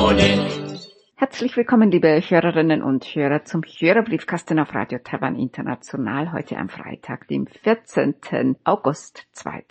Herzlich willkommen, liebe Hörerinnen und Hörer, zum Hörerbriefkasten auf Radio Taiwan International, heute am Freitag, dem 14. August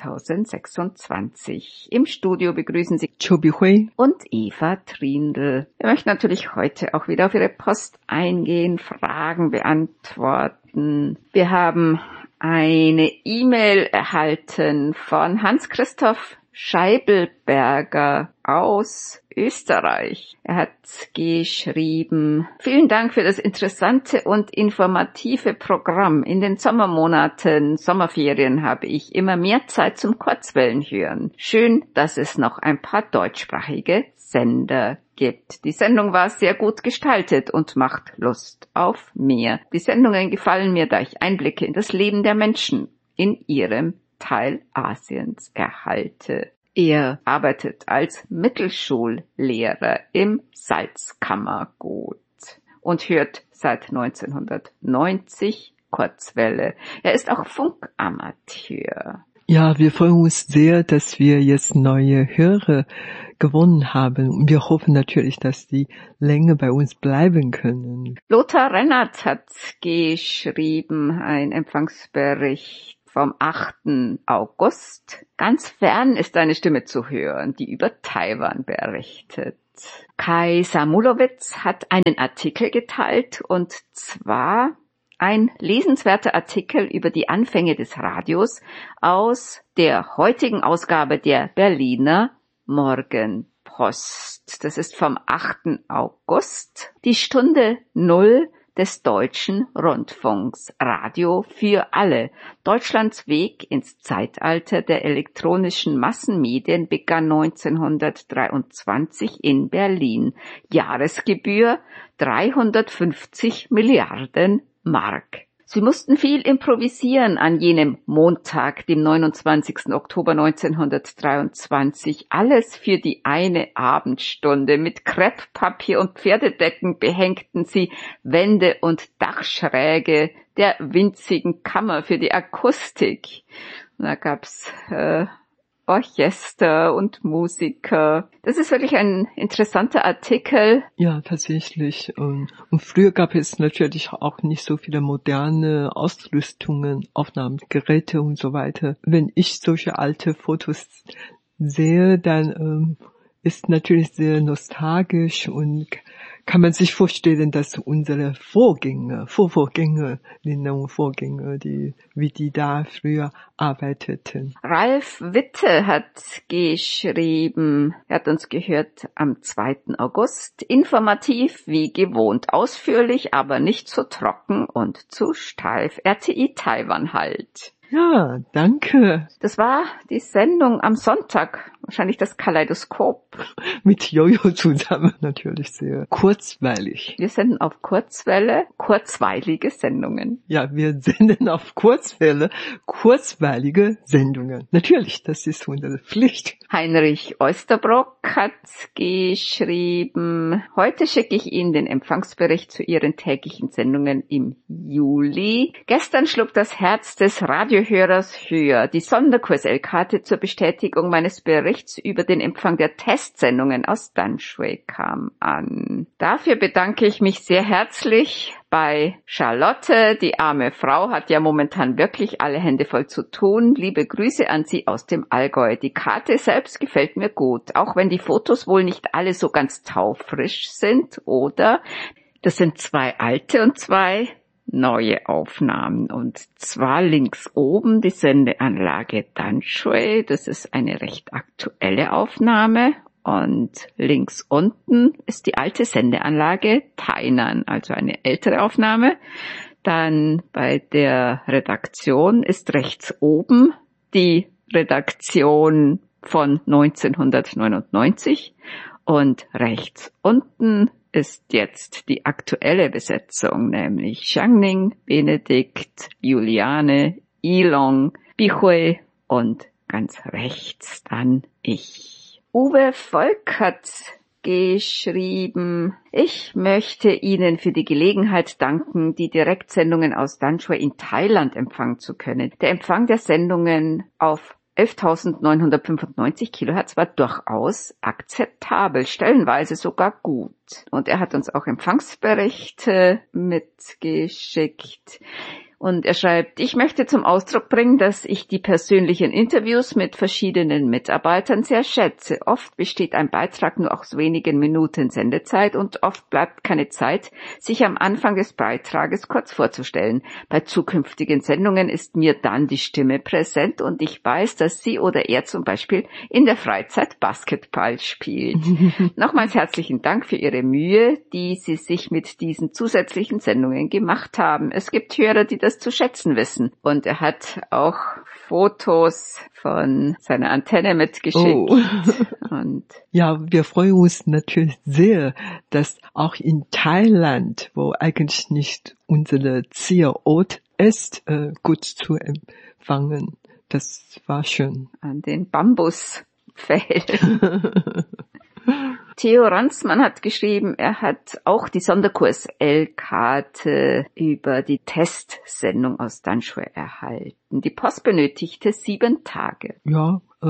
2026. Im Studio begrüßen Sie Chobi Hui und Eva Trindl. Wir möchten natürlich heute auch wieder auf Ihre Post eingehen, Fragen beantworten. Wir haben eine E-Mail erhalten von Hans-Christoph Scheibelberger aus Österreich. Er hat geschrieben: Vielen Dank für das interessante und informative Programm. In den Sommermonaten, Sommerferien habe ich immer mehr Zeit zum Kurzwellenhören. Schön, dass es noch ein paar deutschsprachige Sender gibt. Die Sendung war sehr gut gestaltet und macht Lust auf mehr. Die Sendungen gefallen mir, da ich Einblicke in das Leben der Menschen in ihrem Teil Asiens erhalte. Er arbeitet als Mittelschullehrer im Salzkammergut und hört seit 1990 Kurzwelle. Er ist auch Funkamateur. Ja, wir freuen uns sehr, dass wir jetzt neue Hörer gewonnen haben. Und wir hoffen natürlich, dass die länger bei uns bleiben können. Lothar Rennert hat geschrieben, ein Empfangsbericht vom 8. August. Ganz fern ist eine Stimme zu hören, die über Taiwan berichtet. Kai Samulowitz hat einen Artikel geteilt, und zwar ein lesenswerter Artikel über die Anfänge des Radios aus der heutigen Ausgabe der Berliner Morgenpost. Das ist vom 8. August, die Stunde 0 des Deutschen Rundfunks. Radio für alle. Deutschlands Weg ins Zeitalter der elektronischen Massenmedien begann 1923 in Berlin. Jahresgebühr 350 Milliarden Mark. Sie mussten viel improvisieren an jenem Montag, dem 29. Oktober 1923. Alles für die eine Abendstunde. Mit Krepppapier und Pferdedecken behängten sie Wände und Dachschräge der winzigen Kammer für die Akustik. Da gab's Orchester und Musiker. Das ist wirklich ein interessanter Artikel. Ja, tatsächlich. Und früher gab es natürlich auch nicht so viele moderne Ausrüstungen, Aufnahmegeräte und so weiter. Wenn ich solche alte Fotos sehe, dann ist natürlich sehr nostalgisch und kann man sich vorstellen, dass unsere Vorgänger, wie die da früher arbeiteten. Ralf Witte hat geschrieben, er hat uns gehört am 2. August, informativ wie gewohnt, ausführlich, aber nicht zu trocken und zu steif. RTI Taiwan halt. Ja, danke. Das war die Sendung am Sonntag, wahrscheinlich das Kaleidoskop. Mit Jojo zusammen, natürlich sehr kurzweilig. Wir senden auf Kurzwelle kurzweilige Sendungen. Ja, wir senden auf Kurzwelle kurzweilige Sendungen. Natürlich, das ist unsere Pflicht. Heinrich Oesterbrock hat geschrieben, heute schicke ich Ihnen den Empfangsbericht zu Ihren täglichen Sendungen im Juli. Gestern schlug das Herz des Radiohörers höher. Die Sonderkurs-LKarte zur Bestätigung meines Berichts über den Empfang der Testsendungen aus Danshui kam an. Dafür bedanke ich mich sehr herzlich bei Charlotte. Die arme Frau hat ja momentan wirklich alle Hände voll zu tun. Liebe Grüße an Sie aus dem Allgäu. Die Karte selbst gefällt mir gut, auch wenn die Fotos wohl nicht alle so ganz taufrisch sind, oder? Das sind 2 alte und 2 neue Aufnahmen, und zwar links oben die Sendeanlage Danshui, das ist eine recht aktuelle Aufnahme, und links unten ist die alte Sendeanlage Tainan, also eine ältere Aufnahme. Dann bei der Redaktion ist rechts oben die Redaktion von 1999 und rechts unten ist jetzt die aktuelle Besetzung, nämlich Xiangning, Benedikt, Juliane, Ilong, Bihui und ganz rechts dann ich. Uwe Volk hat geschrieben, ich möchte Ihnen für die Gelegenheit danken, die Direktsendungen aus Danshui in Thailand empfangen zu können. Der Empfang der Sendungen auf 11.995 Kilohertz war durchaus akzeptabel, stellenweise sogar gut. Und er hat uns auch Empfangsberichte mitgeschickt. Und er schreibt, ich möchte zum Ausdruck bringen, dass ich die persönlichen Interviews mit verschiedenen Mitarbeitern sehr schätze. Oft besteht ein Beitrag nur aus wenigen Minuten Sendezeit und oft bleibt keine Zeit, sich am Anfang des Beitrages kurz vorzustellen. Bei zukünftigen Sendungen ist mir dann die Stimme präsent und ich weiß, dass sie oder er zum Beispiel in der Freizeit Basketball spielt. Nochmals herzlichen Dank für Ihre Mühe, die Sie sich mit diesen zusätzlichen Sendungen gemacht haben. Es gibt Hörer, die das zu schätzen wissen. Und er hat auch Fotos von seiner Antenne mitgeschickt. Oh. Und ja, wir freuen uns natürlich sehr, dass auch in Thailand, wo eigentlich nicht unsere Zielort ist, gut zu empfangen. Das war schön. An den Bambusfeldern. Theo Ransmann hat geschrieben, er hat auch die Sonderkurs-L-Karte über die Testsendung aus Danshue erhalten. Die Post benötigte 7 Tage. Ja,